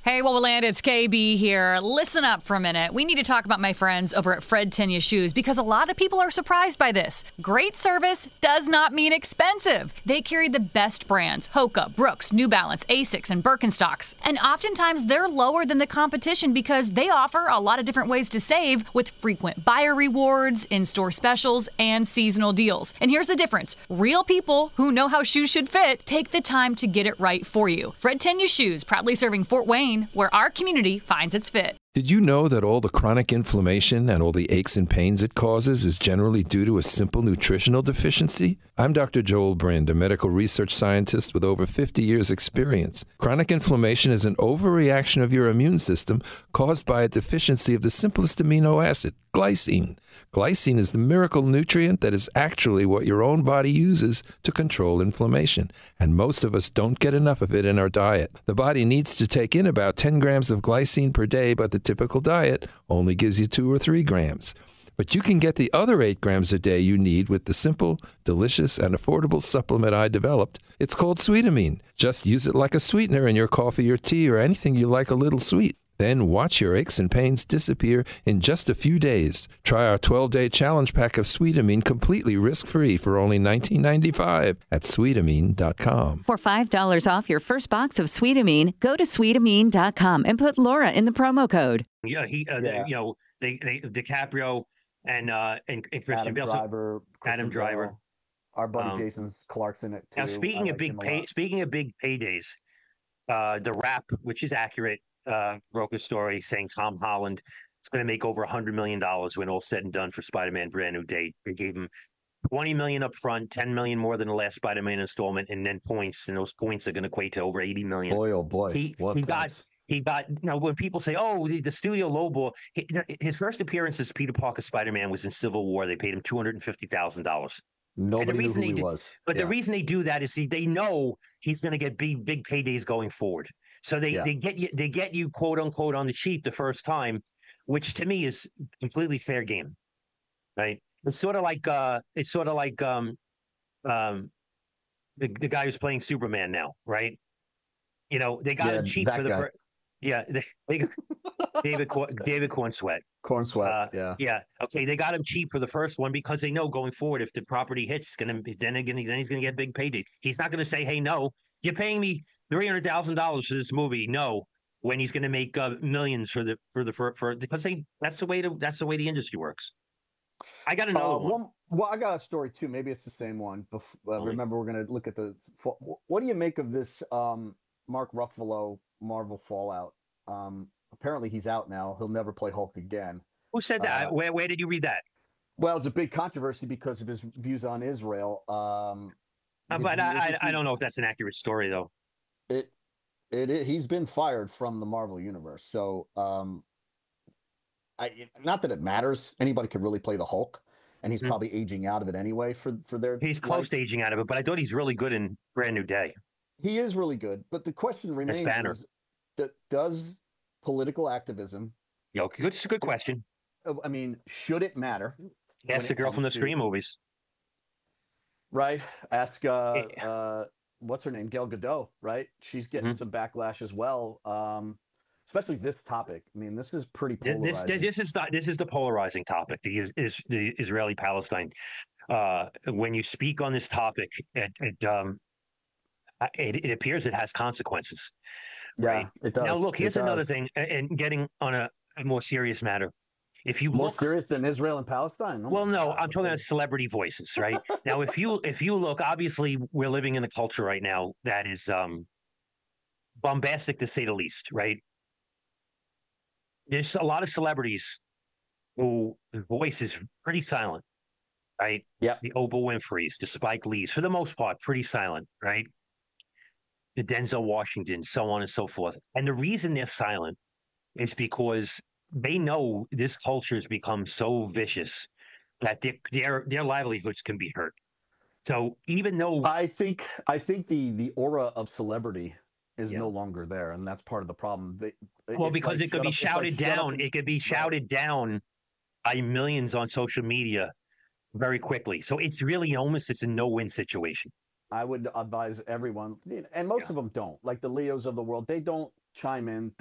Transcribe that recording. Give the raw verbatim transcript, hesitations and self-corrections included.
Hey, Wowoland, it's K B here. Listen up for a minute. We need to talk about my friends over at Fred Tenya Shoes because a lot of people are surprised by this. Great service does not mean expensive. They carry the best brands, Hoka, Brooks, New Balance, Asics, and Birkenstocks. And oftentimes they're lower than the competition because they offer a lot of different ways to save with frequent buyer rewards, in-store specials, and seasonal deals. And here's the difference. Real people who know how shoes should fit take the time to get it right for you. Fred Tenya Shoes, proudly serving Fort Wayne, where our community finds its fit. Did you know that all the chronic inflammation and all the aches and pains it causes is generally due to a simple nutritional deficiency? I'm Doctor Joel Brind, a medical research scientist with over fifty years experience. Chronic inflammation is an overreaction of your immune system caused by a deficiency of the simplest amino acid, glycine. Glycine is the miracle nutrient that is actually what your own body uses to control inflammation, and most of us don't get enough of it in our diet. The body needs to take in about ten grams of glycine per day, but the typical diet only gives you two or three grams. But you can get the other eight grams a day you need with the simple, delicious, and affordable supplement I developed. It's called Sweetamine. Just use it like a sweetener in your coffee or tea or anything you like a little sweet. Then watch your aches and pains disappear in just a few days. Try our twelve-day challenge pack of Sweetamine completely risk-free for only nineteen ninety-five at sweetamine dot com. For five dollars off your first box of Sweetamine, go to sweetamine dot com and put Laura in the promo code. Yeah, he, uh, Yeah. They, you know, they, they DiCaprio and uh and, and Christian Adam Bale. So- Driver, Christian Adam Driver. Bale. Our buddy Um, Jason Clark's in it too. Now, speaking I of like big him a pay, lot. speaking of big paydays, uh, the Wrap, which is accurate, uh, broke a story saying Tom Holland is going to make over a hundred million dollars when all said and done for Spider-Man: Brand New Day. They gave him twenty million up front, ten million more than the last Spider-Man installment, and then points, and those points are going to equate to over eighty million. Boy, oh boy. He what he got points. he got you know when people say, oh, the, the studio lowball, he, his first appearance as Peter Parker Spider-Man was in Civil War. They paid him two hundred and fifty thousand dollars. Nobody knew reason who they he did- was. But Yeah. the reason they do that is see, they know he's going to get big, big paydays going forward. So they, Yeah. they get you, they get you quote unquote on the cheap the first time, which to me is completely fair game, right? It's sort of like uh, it's sort of like um, um, the the guy who's playing Superman now, right? You know, they got Yeah, him cheap that for the guy. first. Yeah, they, they got David Cor- David Cornsweat. Corn sweat. Uh, yeah. Yeah. Okay. They got him cheap for the first one because they know going forward, if the property hits, gonna then again then he's gonna get big payday. He's not gonna say, "Hey, no, you're paying me three hundred thousand dollars for this movie." No, when he's gonna make uh, millions for the for the for, for because they that's the way to that's the way the industry works. I got another Uh, one. one. Well, I got a story too. Maybe it's the same one. Bef- uh, Only- remember, we're going to look at the. fa- What do you make of this um, Mark Ruffalo Marvel Fallout? Um, apparently, he's out now. He'll never play Hulk again. Who said that? uh, where where did you read that? Well, it's a big controversy because of his views on Israel. Um, Uh, he- but he I, I issued- I don't know if that's an accurate story though. It, it, it he's been fired from the Marvel universe. So, um, I not that it matters. Anybody could really play the Hulk, and he's Mhm. probably aging out of it anyway. For for their He's close to likes. aging out of it, but I thought he's really good in Brand New Day. He is really good, but the question remains: Banner. is that does political activism? You know, good, it's a good question. uh, I mean, should it matter? when Ask the it girl from the comes to- Scream movies. Right. Ask uh, Yeah. uh, what's her name, Gail Godot. Right. She's getting Mhm. some backlash as well. Um, especially this topic. I mean, this is pretty Th- polarizing. This this is the, this is the polarizing topic. The is, is the Israeli Palestine. Uh, when you speak on this topic, it it, um, uh, it it appears it has consequences. yeah, right. it does. Now, look, It here's another does. thing, a- and getting on a, a more serious matter. If you More look, serious than Israel and Palestine. Oh well, my no, God, I'm talking okay. about celebrity voices, right? Now, if you if you look, obviously, we're living in a culture right now that is um, bombastic to say the least, right? There's a lot of celebrities who the voice is pretty silent, right? Yep. The Oprah Winfrey's, the Spike Lee's, for the most part, pretty silent, right? The Denzel Washington, so on and so forth. And the reason they're silent is because they know this culture has become so vicious that their their, their livelihoods can be hurt. So even though I think I think the the aura of celebrity is Yeah. no longer there, and that's part of the problem. They, well, it's because like, it could shut be up- it's like, shouted shut up down, and- it could be shouted down by millions on social media very quickly. So it's really almost it's a no-win situation. I would advise everyone, and most Yeah. of them don't. Like the Leos of the world, they don't chime in.